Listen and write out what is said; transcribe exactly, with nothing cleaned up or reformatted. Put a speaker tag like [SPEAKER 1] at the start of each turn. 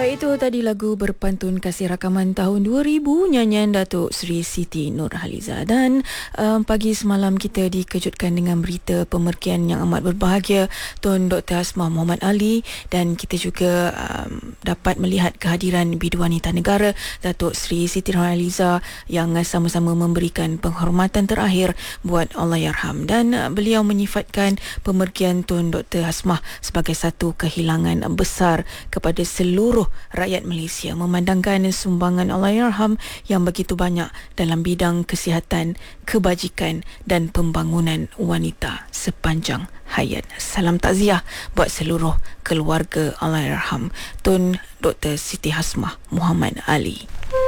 [SPEAKER 1] Baik, itu tadi lagu berpantun kasih rakaman tahun dua ribu, nyanyian Datuk Seri Siti Nurhaliza. Dan um, pagi semalam kita dikejutkan dengan berita pemergian yang amat berbahagia Tun Doktor Asmah Muhammad Ali, dan kita juga um, dapat melihat kehadiran bidu wanita negara Datuk Seri Siti Nurhaliza yang sama-sama memberikan penghormatan terakhir buat Allahyarham. Dan uh, beliau menyifatkan pemergian Tun Doktor Asmah sebagai satu kehilangan besar kepada seluruh rakyat Malaysia, memandangkan sumbangan Allahyarham yang begitu banyak dalam bidang kesihatan, kebajikan dan pembangunan wanita sepanjang hayat. Salam takziah buat seluruh keluarga Allahyarham Tun Doktor Siti Hasmah Muhammad Ali.